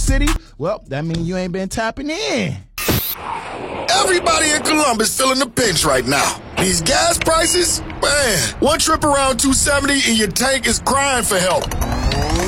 city, well, that means you ain't been tapping in. Everybody in Columbus feeling the pinch right now. These gas prices, man, one trip around 270 and your tank is crying for help.